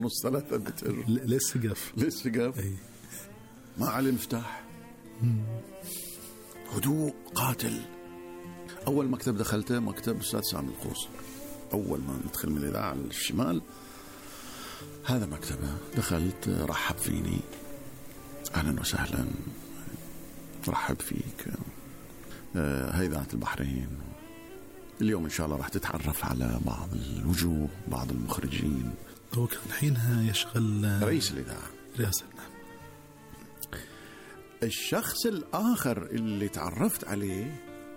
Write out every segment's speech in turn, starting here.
نص 3 متر للسقف أي. ما عليه مفتاح. هدوء قاتل. أول مكتب دخلته مكتب أستاذ سامي القوس. أول ما ندخل من الإذاعة على الشمال هذا مكتبه. دخلت رحب فيني، أهلا وسهلا، رحب فيك، هاي إذاعة البحرين، اليوم إن شاء الله راح تتعرف على بعض الوجوه، بعض المخرجين. هو كان حينها يشغل رئيس الإذاعة. رئاسة. الشخص الآخر اللي تعرفت عليه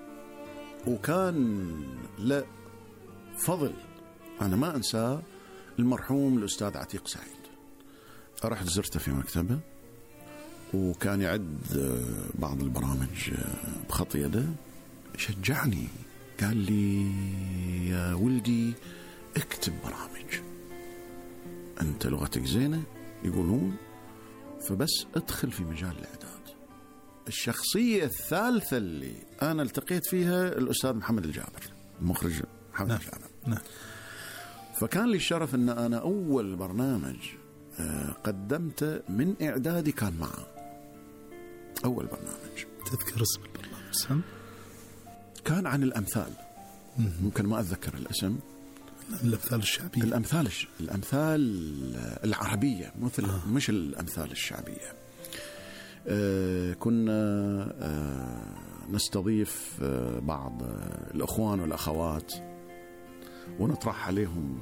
وكان له فضل أنا ما أنساه، المرحوم الأستاذ عتيق سعيد. رحت زرته في مكتبه وكان يعد بعض البرامج بخط يده. شجعني، قال لي يا ولدي اكتب برامج، أنت لغتك زينة يقولون، فبس ادخل في مجال الإعداد. الشخصية الثالثة اللي أنا التقيت فيها الأستاذ محمد الجابر، المخرج محمد الجابر. نعم. فكان لي الشرف أن أنا أول برنامج قدمته من إعدادي كان معه. أول برنامج. تذكر اسم البرنامج؟ كان عن الأمثال. ممكن ما أتذكر الاسم. الأمثال الشعبية. الأمثال العربية مش الأمثال الشعبية. كنا نستضيف بعض الأخوان والأخوات ونطرح عليهم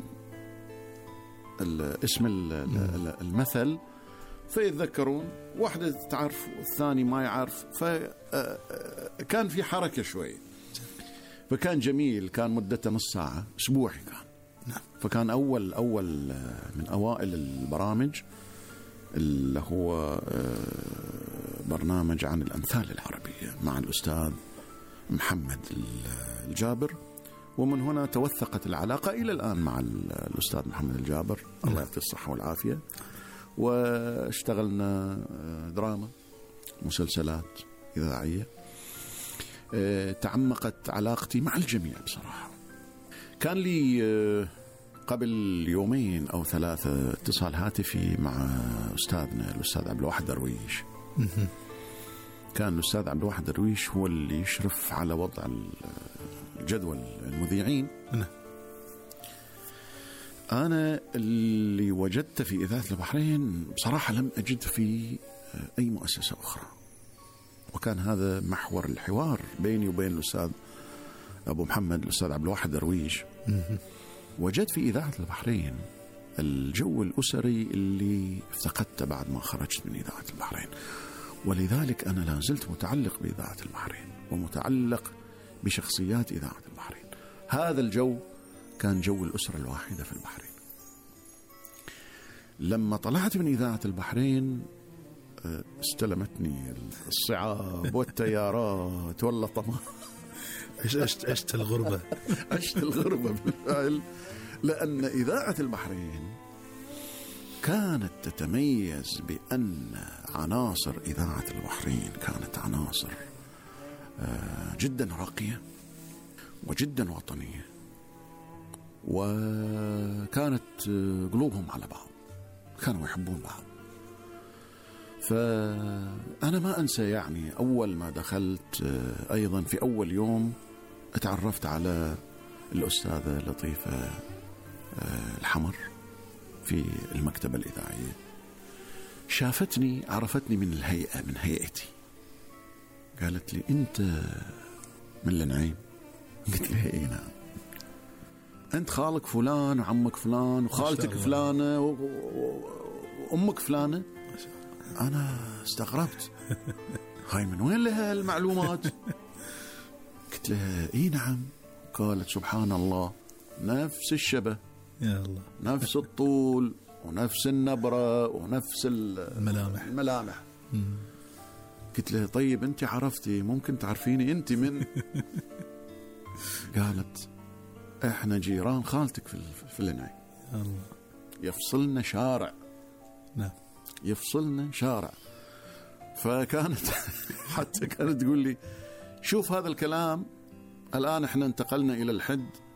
اسم المثل فيتذكرون، واحدة تعرف والثاني ما يعرف، فكان في حركة شوي، فكان جميل. كان مدته نص ساعة أسبوعي كان. نعم. فكان أول من أوائل البرامج اللي هو برنامج عن الأمثال العربية مع الأستاذ محمد الجابر. ومن هنا توثقت العلاقة إلى الآن مع الأستاذ محمد الجابر، الله يعطيه الصحة والعافية. واشتغلنا دراما، مسلسلات إذاعية. تعمقت علاقتي مع الجميع بصراحة. كان لي قبل 2 أو 3 اتصال هاتفي مع أستاذنا الأستاذ عبد الواحد درويش. كان الأستاذ عبد الواحد درويش هو اللي يشرف على وضع الجدول المذيعين. أنا اللي وجدت في إذاعة البحرين بصراحة لم أجد في أي مؤسسة أخرى، وكان هذا محور الحوار بيني وبين الأستاذ أبو محمد الأستاذ عبد الواحد درويش. وجدت في إذاعة البحرين الجو الأسري اللي افتقدته بعد ما خرجت من إذاعة البحرين، ولذلك أنا لا زلت متعلق بإذاعة البحرين ومتعلق بشخصيات إذاعة البحرين. هذا الجو كان جو الأسرة الواحدة في البحرين. لما طلعت من إذاعة البحرين استلمتني الصعاب والتيارات واللطمات. عشت الغربة. عشت الغربة بالفعل، لأن إذاعة البحرين كانت تتميز بأن عناصر إذاعة البحرين كانت عناصر جدا راقية وجدا وطنية، وكانت قلوبهم على بعض، كانوا يحبون بعض. فأنا ما أنسى يعني أول ما دخلت أيضا في أول يوم اتعرفت على الأستاذة لطيفة الحمر في المكتبة الإذاعية. شافتني، عرفتني من الهيئة، من هيئتي، قالت لي أنت من النعيم؟ قلت لها إيه نعم. أنت خالك فلان وعمك فلان وخالتك فلانة وأمك فلانة؟ أنا استغربت، هاي من وين لها المعلومات؟ قلت لها إيه نعم. قالت سبحان الله، نفس الشبه، يا الله، نفس الطول ونفس النبرة ونفس الملامح. قلت لها طيب أنت عرفتي، ممكن تعرفيني أنت من؟ قالت إحنا جيران خالتك في العناية، يفصلنا شارع. نعم، يفصلنا شارع. فكانت حتى كانت تقول لي شوف هذا الكلام، الآن إحنا انتقلنا إلى الحد